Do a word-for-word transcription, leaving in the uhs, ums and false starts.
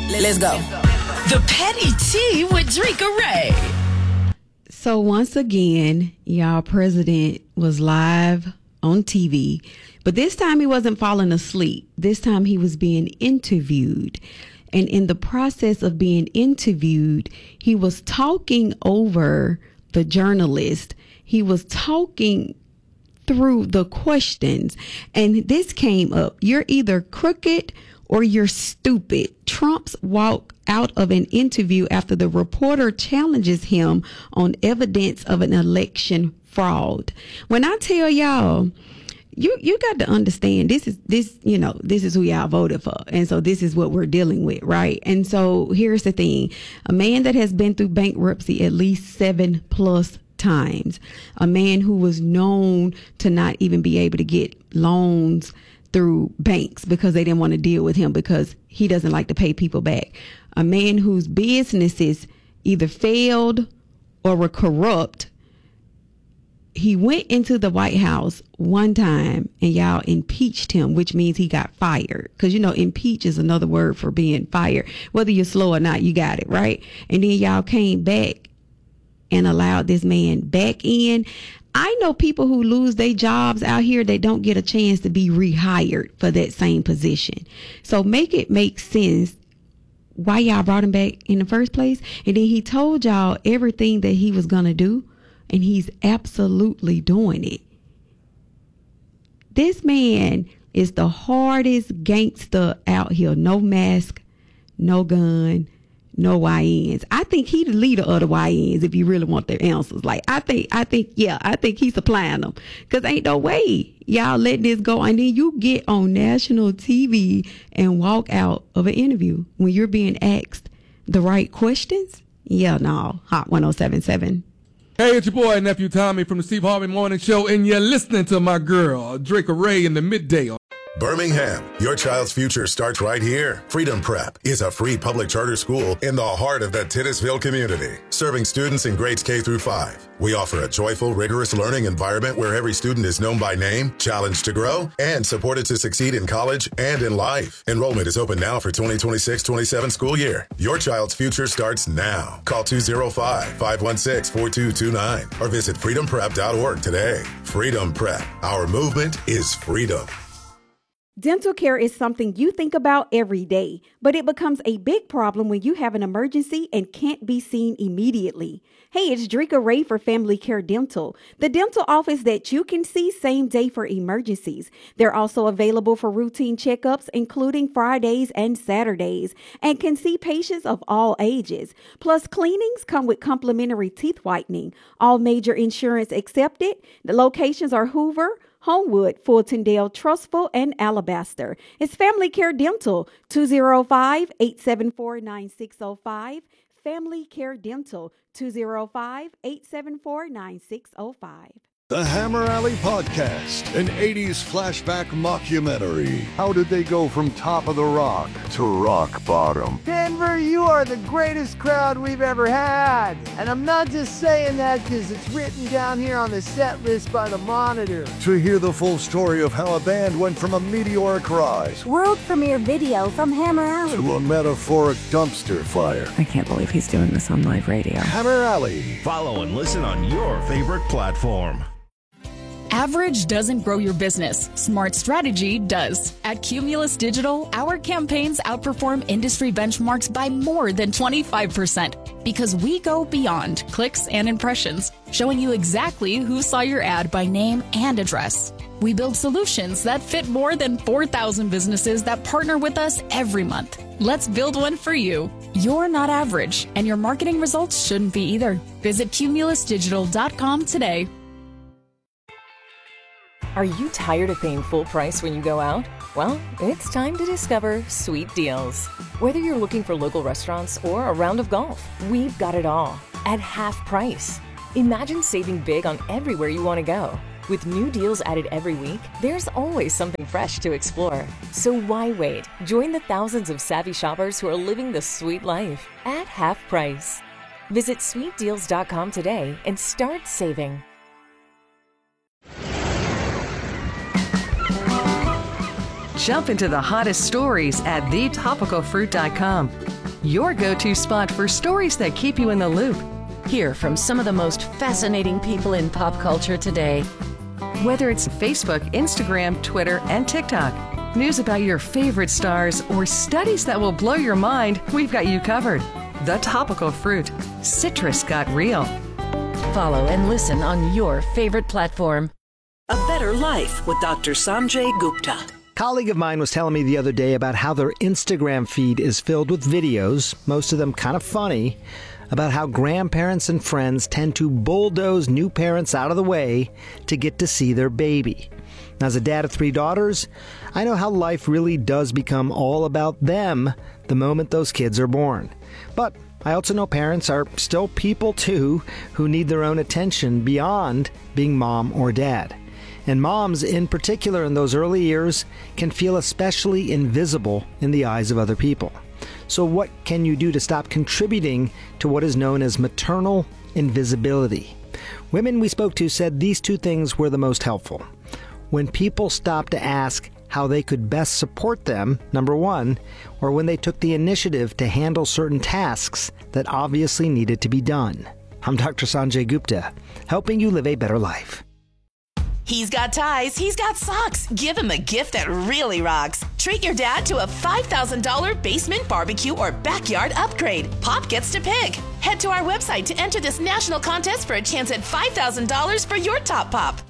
Let's go. The Petty Tea with Drika Ray. So once again, y'all, President was live on T V, but this time he wasn't falling asleep. This time he was being interviewed. And in the process of being interviewed, he was talking over the journalist. He was talking through the questions. And this came up. You're either crooked or you're stupid. Trump's walk out of an interview after the reporter challenges him on evidence of an election fraud. When I tell y'all, you you got to understand this is this, you know, this is who y'all voted for. And so this is what we're dealing with, right? And so here's the thing. A man that has been through bankruptcy at least seven plus times, a man who was known to not even be able to get loans through banks because they didn't want to deal with him because he doesn't like to pay people back. A man whose businesses either failed or were corrupt. He went into the White House one time and y'all impeached him, which means he got fired. Because, you know, impeach is another word for being fired. Whether you're slow or not, you got it, right? And then y'all came back and allowed this man back in. I know people who lose their jobs out here that don't get a chance to be rehired for that same position. So make it make sense why y'all brought him back in the first place. And then he told y'all everything that he was going to do, and he's absolutely doing it. This man is the hardest gangster out here. No mask, no gun, no Y Ns. I think he the leader of the Y Ns if you really want their answers. Like, I think, I think, yeah, I think he's supplying them. Because ain't no way y'all let this go. And then you get on national T V and walk out of an interview when you're being asked the right questions. Yeah, no. Hot one oh seven point seven. Hey, it's your boy, Nephew Tommy from the Steve Harvey Morning Show, and you're listening to my girl, Drika Ray, in the midday. Birmingham, your child's future starts right here. Freedom Prep is a free public charter school in the heart of the Titusville community, serving students in grades K through five. We offer a joyful, rigorous learning environment where every student is known by name, challenged to grow, and supported to succeed in college and in life. Enrollment is open now for twenty twenty-six twenty-seven school year. Your child's future starts now. Call two oh five, five one six, four two two nine or visit freedom prep dot org today. Freedom Prep. Our movement is freedom. Dental care is something you think about every day, but it becomes a big problem when you have an emergency and can't be seen immediately. Hey, it's Drika Ray for Family Care Dental, the dental office that you can see same day for emergencies. They're also available for routine checkups, including Fridays and Saturdays, and can see patients of all ages. Plus, cleanings come with complimentary teeth whitening. All major insurance accepted. The locations are Hoover, Homewood, Fultondale, Trustful, and Alabaster. It's Family Care Dental, two oh five, eight seven four, nine six oh five. Family Care Dental, two oh five, eight seven four, nine six oh five. The Hammer Alley Podcast, an eighties flashback mockumentary. How did they go from top of the rock to rock bottom? Denver, you are the greatest crowd we've ever had. And I'm not just saying that because it's written down here on the set list by the Monitor. To hear the full story of how a band went from a meteoric rise, world premiere video from Hammer Alley, to a metaphoric dumpster fire. I can't believe he's doing this on live radio. Hammer Alley. Follow and listen on your favorite platform. Average doesn't grow your business. Smart strategy does. At Cumulus Digital, our campaigns outperform industry benchmarks by more than twenty-five percent because we go beyond clicks and impressions, showing you exactly who saw your ad by name and address. We build solutions that fit more than four thousand businesses that partner with us every month. Let's build one for you. You're not average, and your marketing results shouldn't be either. Visit cumulus digital dot com today. Are you tired of paying full price when you go out? Well, it's time to discover Sweet Deals. Whether you're looking for local restaurants or a round of golf, we've got it all at half price. Imagine saving big on everywhere you want to go. With new deals added every week, there's always something fresh to explore. So why wait? Join the thousands of savvy shoppers who are living the sweet life at half price. Visit sweet deals dot com today and start saving. Jump into the hottest stories at the topical fruit dot com. Your go-to spot for stories that keep you in the loop. Hear from some of the most fascinating people in pop culture today. Whether it's Facebook, Instagram, Twitter, and TikTok, news about your favorite stars, or studies that will blow your mind, we've got you covered. The Topical Fruit. Citrus got real. Follow and listen on your favorite platform. A Better Life with Doctor Sanjay Gupta. A colleague of mine was telling me the other day about how their Instagram feed is filled with videos, most of them kind of funny, about how grandparents and friends tend to bulldoze new parents out of the way to get to see their baby. As a dad of three daughters, I know how life really does become all about them the moment those kids are born. But I also know parents are still people too who need their own attention beyond being mom or dad. And moms, in particular in those early years, can feel especially invisible in the eyes of other people. So what can you do to stop contributing to what is known as maternal invisibility? Women we spoke to said these two things were the most helpful. When people stopped to ask how they could best support them, number one, or when they took the initiative to handle certain tasks that obviously needed to be done. I'm Doctor Sanjay Gupta, helping you live a better life. He's got ties, he's got socks. Give him a gift that really rocks. Treat your dad to a five thousand dollars basement barbecue or backyard upgrade. Pop gets to pick. Head to our website to enter this national contest for a chance at five thousand dollars for your top pop.